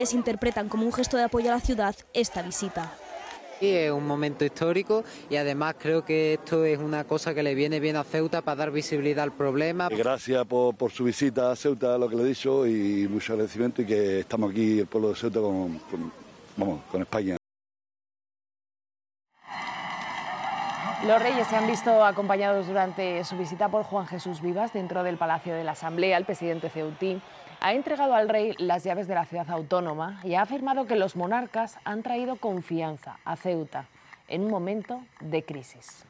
Interpretan como un gesto de apoyo a la ciudad esta visita. Es un momento histórico y además creo que esto es una cosa que le viene bien a Ceuta para dar visibilidad al problema. Gracias por su visita a Ceuta, lo que le he dicho, y mucho agradecimiento, y que estamos aquí, el pueblo de Ceuta, con España. Los reyes se han visto acompañados durante su visita por Juan Jesús Vivas dentro del Palacio de la Asamblea. El presidente ceutí ha entregado al rey las llaves de la ciudad autónoma y ha afirmado que los monarcas han traído confianza a Ceuta en un momento de crisis.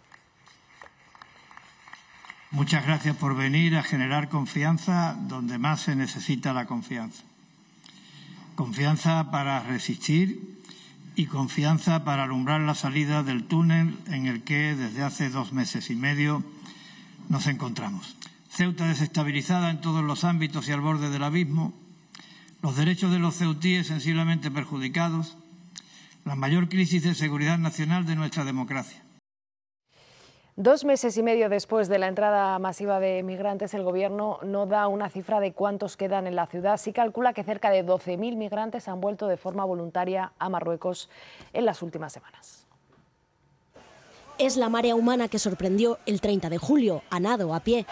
Muchas gracias por venir a generar confianza donde más se necesita la confianza. Confianza para resistir y confianza para alumbrar la salida del túnel en el que desde hace 2 meses y medio nos encontramos. Ceuta desestabilizada en todos los ámbitos y al borde del abismo, los derechos de los ceutíes sensiblemente perjudicados, la mayor crisis de seguridad nacional de nuestra democracia. 2 meses y medio después de la entrada masiva de migrantes, el Gobierno no da una cifra de cuántos quedan en la ciudad. Sí calcula que cerca de 12.000 migrantes han vuelto de forma voluntaria a Marruecos en las últimas semanas. Es la marea humana que sorprendió el 30 de julio, a nado, a pie.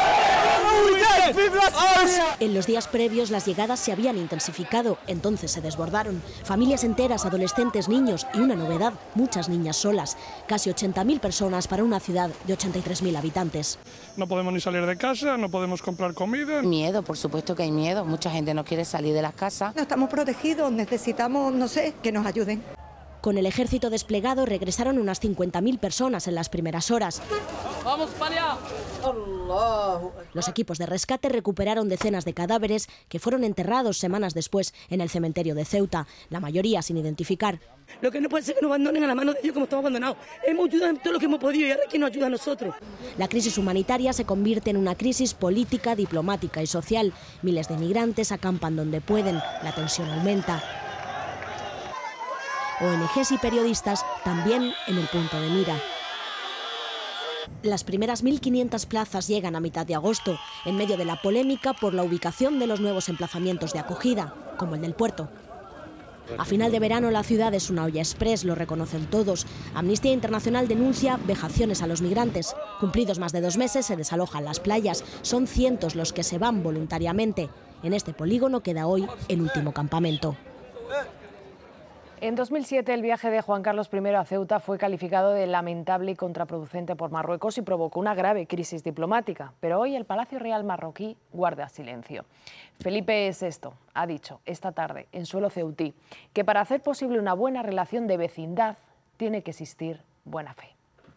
En los días previos las llegadas se habían intensificado, entonces se desbordaron. Familias enteras, adolescentes, niños y una novedad, muchas niñas solas. Casi 80.000 personas para una ciudad de 83.000 habitantes. No podemos ni salir de casa, no podemos comprar comida. Miedo, por supuesto que hay miedo. Mucha gente no quiere salir de las casas. No estamos protegidos, necesitamos, no sé, que nos ayuden. Con el ejército desplegado regresaron unas 50.000 personas en las primeras horas. ¡Vamos para allá! Los equipos de rescate recuperaron decenas de cadáveres que fueron enterrados semanas después en el cementerio de Ceuta, la mayoría sin identificar. Lo que no puede ser que nos abandonen a la mano de ellos como estamos abandonados. Hemos ayudado en todo lo que hemos podido y ahora ¿quién nos ayuda a nosotros? La crisis humanitaria se convierte en una crisis política, diplomática y social. Miles de migrantes acampan donde pueden, la tensión aumenta. ONGs y periodistas también en el punto de mira. Las primeras 1.500 plazas llegan a mitad de agosto, en medio de la polémica por la ubicación de los nuevos emplazamientos de acogida, como el del puerto. A final de verano la ciudad es una olla express, lo reconocen todos. Amnistía Internacional denuncia vejaciones a los migrantes. Cumplidos más de 2 meses se desalojan las playas. Son cientos los que se van voluntariamente. En este polígono queda hoy el último campamento. En 2007 el viaje de Juan Carlos I a Ceuta fue calificado de lamentable y contraproducente por Marruecos y provocó una grave crisis diplomática. Pero hoy el Palacio Real marroquí guarda silencio. Felipe VI ha dicho esta tarde en suelo ceutí que para hacer posible una buena relación de vecindad tiene que existir buena fe.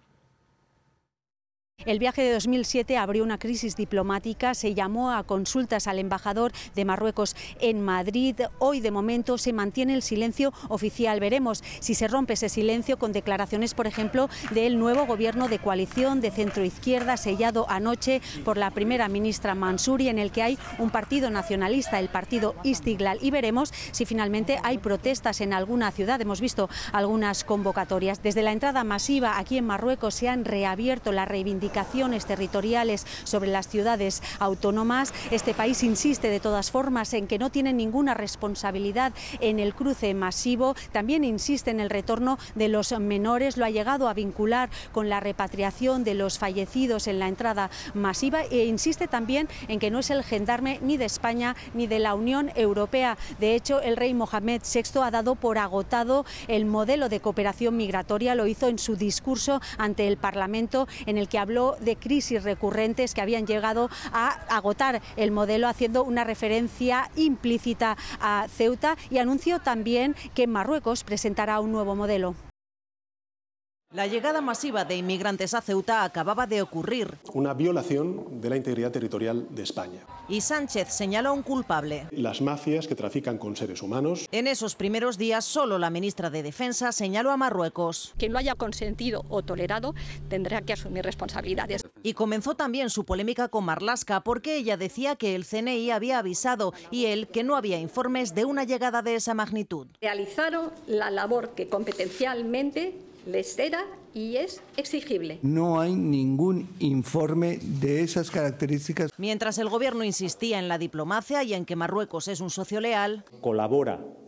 El viaje de 2007 abrió una crisis diplomática, se llamó a consultas al embajador de Marruecos en Madrid. Hoy, de momento, se mantiene el silencio oficial. Veremos si se rompe ese silencio con declaraciones, por ejemplo, del nuevo gobierno de coalición de centroizquierda sellado anoche por la primera ministra Mansouri, en el que hay un partido nacionalista, el partido Istiglal. Y veremos si finalmente hay protestas en alguna ciudad. Hemos visto algunas convocatorias. Desde la entrada masiva aquí en Marruecos se han reabierto las reivindicaciones territoriales sobre las ciudades autónomas. Este país insiste de todas formas en que no tiene ninguna responsabilidad en el cruce masivo. También insiste en el retorno de los menores. Lo ha llegado a vincular con la repatriación de los fallecidos en la entrada masiva e insiste también en que no es el gendarme ni de España ni de la Unión Europea. De hecho, el rey Mohamed VI ha dado por agotado el modelo de cooperación migratoria. Lo hizo en su discurso ante el Parlamento, en el que habló de crisis recurrentes que habían llegado a agotar el modelo, haciendo una referencia implícita a Ceuta, y anunció también que Marruecos presentará un nuevo modelo. La llegada masiva de inmigrantes a Ceuta acababa de ocurrir. Una violación de la integridad territorial de España. Y Sánchez señaló a un culpable. Las mafias que trafican con seres humanos. En esos primeros días, solo la ministra de Defensa señaló a Marruecos. Quien lo haya consentido o tolerado tendrá que asumir responsabilidades. Y comenzó también su polémica con Marlaska, porque ella decía que el CNI había avisado y él que no había informes de una llegada de esa magnitud. Realizaron la labor que competencialmente les era y es exigible. No hay ningún informe de esas características. Mientras el gobierno insistía en la diplomacia y en que Marruecos es un socio leal, colabora